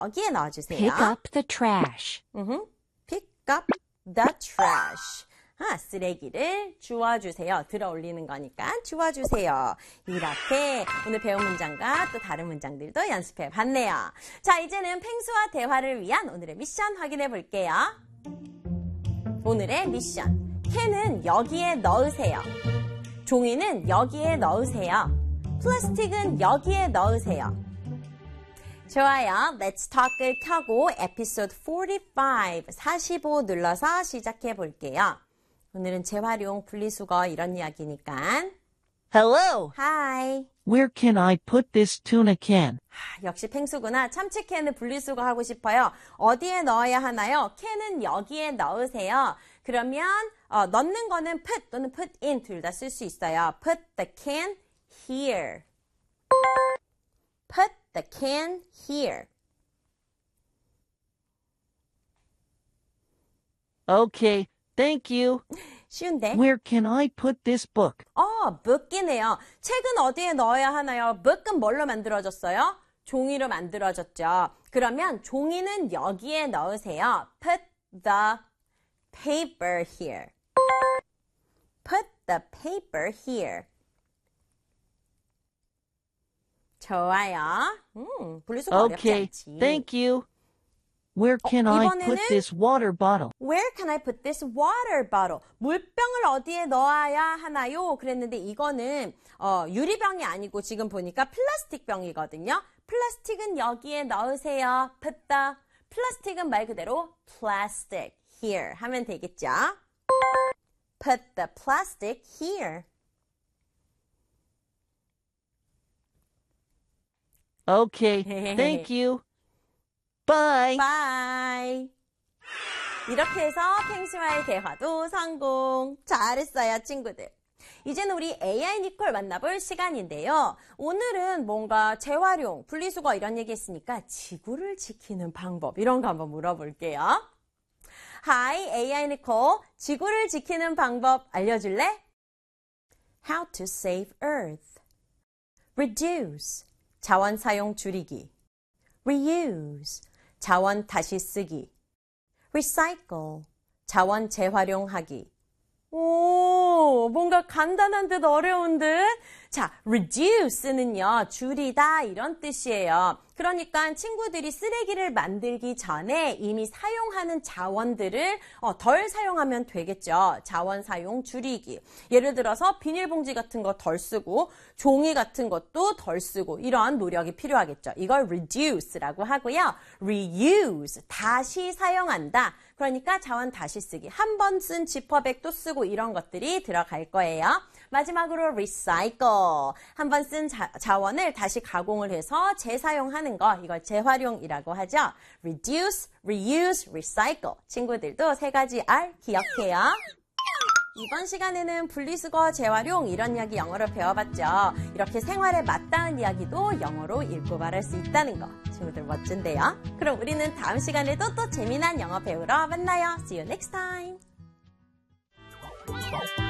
여기에 넣어주세요. Pick up the trash. Pick up the trash. 쓰레기를 주워주세요. 들어 올리는 거니까 주워주세요. 이렇게 오늘 배운 문장과 또 다른 문장들도 연습해 봤네요. 자, 이제는 펭수와 대화를 위한 오늘의 미션 확인해 볼게요. 오늘의 미션. 캔은 여기에 넣으세요. 종이는 여기에 넣으세요. 플라스틱은 여기에 넣으세요. 좋아요. Let's Talk을 켜고 에피소드 45 눌러서 시작해 볼게요. 오늘은 재활용, 분리수거 이런 이야기니까. Hello. Hi. Where can I put this tuna can? 역시 펭수구나. 참치캔을 분리수거하고 싶어요. 어디에 넣어야 하나요? 캔은 여기에 넣으세요. 그러면 넣는 거는 put 또는 put in 둘 다 쓸 수 있어요. Put the can here. Put the can here. Okay, thank you. 쉬운데? Where can I put this book? book이네요. 책은 어디에 넣어야 하나요? book은 뭘로 만들어졌어요? 종이로 만들어졌죠. 그러면 종이는 여기에 넣으세요. Put the paper here. Put the paper here. 좋아요. 분리수거 어렵지 Okay, 않지. thank you. Where can I put 이번에는 this water bottle? Where can I put this water bottle? 물병을 어디에 넣어야 하나요? 그랬는데 이거는 유리병이 아니고 지금 보니까 플라스틱 병이거든요. 플라스틱은 여기에 넣으세요. Put the 플라스틱은 말 그대로 plastic here 하면 되겠죠? Put the plastic here. Okay, thank you. Bye. Bye. 이렇게 해서 펭수와의 대화도 성공. 잘했어요, 친구들. 이제는 우리 AI 니콜 만나볼 시간인데요. 오늘은 뭔가 재활용, 분리수거 이런 얘기 했으니까 지구를 지키는 방법 이런 거 한번 물어볼게요. Hi, AI 니콜. 지구를 지키는 방법 알려줄래? How to save Earth. Reduce. 자원 사용 줄이기. Reuse. 자원 다시 쓰기. Recycle. 자원 재활용하기. 오, 뭔가 간단한 듯 어려운 듯. 자, reduce는요, 줄이다 이런 뜻이에요. 그러니까 친구들이 쓰레기를 만들기 전에 이미 사용하는 자원들을 덜 사용하면 되겠죠. 자원 사용 줄이기. 예를 들어서 비닐봉지 같은 거 덜 쓰고 종이 같은 것도 덜 쓰고 이런 노력이 필요하겠죠. 이걸 reduce라고 하고요. reuse, 다시 사용한다. 그러니까 자원 다시 쓰기. 한 번 쓴 지퍼백도 쓰고 이런 것들이 들어갈 거예요. 마지막으로 recycle. 한 번 쓴 자원을 다시 가공을 해서 재사용하는 거. 이걸 재활용이라고 하죠. reduce, reuse, recycle. 친구들도 세 가지 R 기억해요. 이번 시간에는 분리수거, 재활용 이런 이야기 영어로 배워봤죠. 이렇게 생활에 맞닿은 이야기도 영어로 읽고 말할 수 있다는 거. 친구들 멋진데요? 그럼 우리는 다음 시간에도 또 재미난 영어 배우러 만나요. See you next time.